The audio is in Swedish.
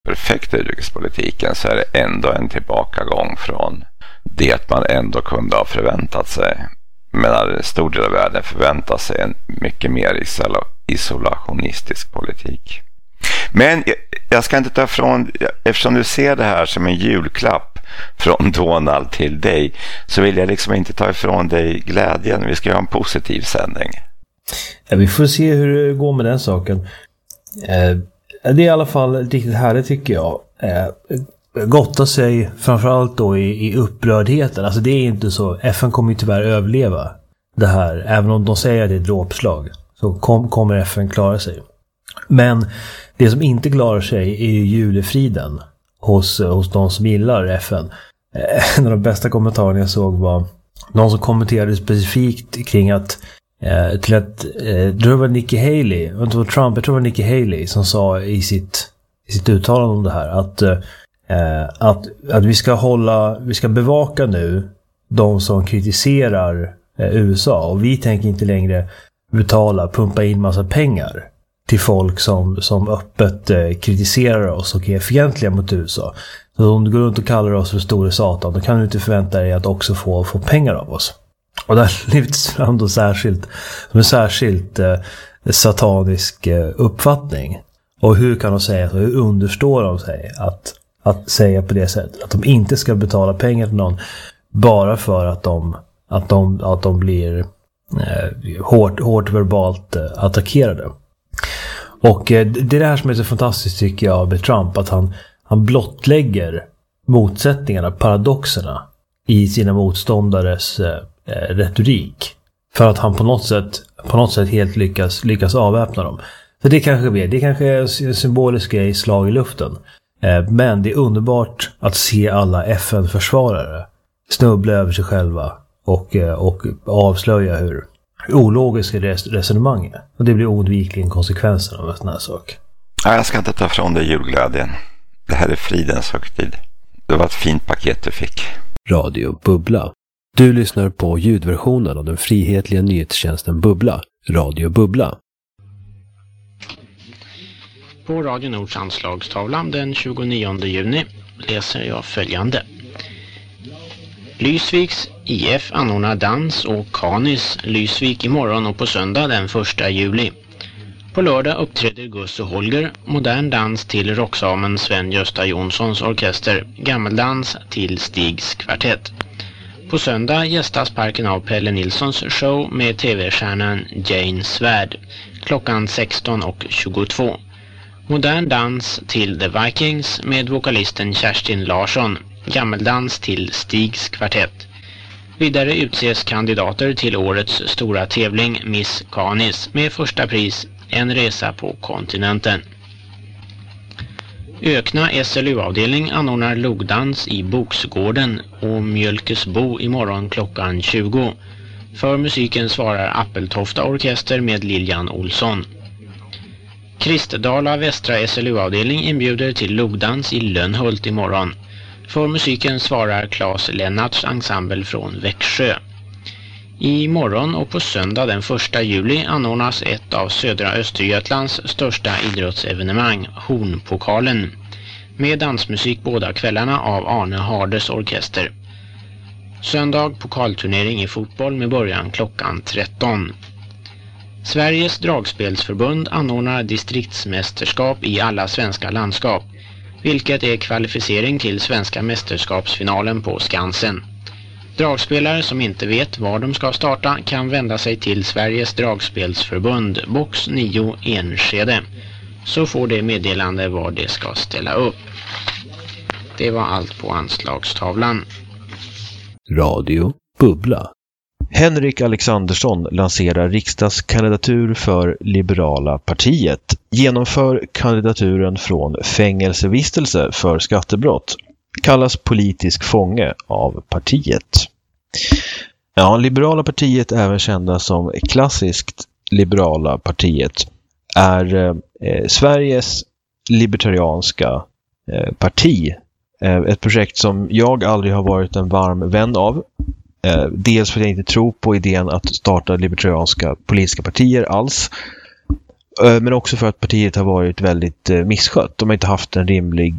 perfekta utrikespolitiken, så är det ändå en tillbakagång från det man ändå kunde ha förväntat sig. Men en stor del av världen förväntar sig en mycket mer isolationistisk politik. Men jag ska inte ta ifrån, eftersom du ser det här som en julklapp från Donald till dig, så vill jag liksom inte ta ifrån dig glädjen. Vi ska ha en positiv sändning. Ja, vi får se hur det går med den saken. Det är i alla fall riktigt härligt, tycker jag. Gotta sig framförallt då i upprördheten. Alltså det är inte så, FN kommer ju tyvärr överleva det här. Även om de säger att det är ett dråpslag, så kommer FN klara sig. Men det som inte klarar sig är ju julefriden hos de som gillar FN. En av de bästa kommentarerna jag såg var någon som kommenterade specifikt kring att det var Nikki Haley, jag tror det var Nikki Haley som sa i sitt uttalande om det här att vi ska bevaka nu de som kritiserar USA, och vi tänker inte längre pumpa in massa pengar till folk som öppet kritiserar oss och är fientliga mot USA. Så om du går runt och kallar oss för store satan, då kan du inte förvänta dig att också få pengar av oss. Och där lyfts fram då särskilt satanisk uppfattning. Och hur kan de säga så? Hur understår de sig att säga på det sättet? Att de inte ska betala pengar till någon bara för att de blir hårt verbalt attackerade. Och det är det här som är så fantastiskt, tycker jag, med Trump, att han blottlägger motsättningarna, paradoxerna i sina motståndares retorik, för att han på något sätt helt lyckas avväpna dem. Så det kanske är en symbolisk grej, slag i luften. Men det är underbart att se alla FN-försvarare snubbla över sig själva och avslöja hur ologiska resonemang är. Och det blir oundvikligen konsekvensen av en sån här sak. Ja, jag ska inte ta från dig julglädjen. Det här är fridens högtid. Det var ett fint paket du fick. Radio Bubbla. Du lyssnar på ljudversionen av den frihetliga nyhetstjänsten Bubbla. Radio Bubbla. På Radio Nords anslagstavla den 29 juni läser jag följande. Lysviks IF anordnar dans och Kanis Lysvik imorgon och på söndag den 1 juli. På lördag uppträder Gus och Holger, modern dans till rocksamen Sven-Gösta Jonssons orkester, gammeldans till Stigs kvartett. På söndag gästas parken av Pelle Nilssons show med tv-stjärnan Jane Svärd klockan 16:22. Modern dans till The Vikings med vokalisten Kerstin Larsson, gammeldans till Stigs kvartett. Vidare utses kandidater till årets stora tävling Miss Kanis med första pris en resa på kontinenten. Ökna SLU-avdelning anordnar logdans i Boksgården och Mjölkesbo imorgon klockan 20. För musiken svarar Appeltofta orkester med Lilian Olsson. Kristdala Västra SLU-avdelning inbjuder till logdans i Lönnhult imorgon. För musiken svarar Claes Lennarts ensemble från Växjö. I morgon och på söndag den 1 juli anordnas ett av södra Östergötlands största idrottsevenemang, Hornpokalen, med dansmusik båda kvällarna av Arne Hardes orkester. Söndag pokalturnering i fotboll med början klockan 13. Sveriges dragspelsförbund anordnar distriktsmästerskap i alla svenska landskap, vilket är kvalificering till svenska mästerskapsfinalen på Skansen. Dragspelare som inte vet var de ska starta kan vända sig till Sveriges dragspelsförbund, box 9 Enskede, så får det meddelande var det ska ställa upp. Det var allt på anslagstavlan. Radio Bubbla. Henrik Alexandersson lanserar riksdagskandidatur för Liberala partiet. Genomför kandidaturen från fängelsevistelse för skattebrott. Kallas politisk fånge av partiet. Ja, Liberala partiet, även kända som klassiskt Liberala partiet, är Sveriges libertarianska parti. Ett projekt som jag aldrig har varit en varm vän av. Dels för att jag inte tror på idén att starta libertarianska politiska partier alls. Men också för att partiet har varit väldigt misskött. De har inte haft en rimlig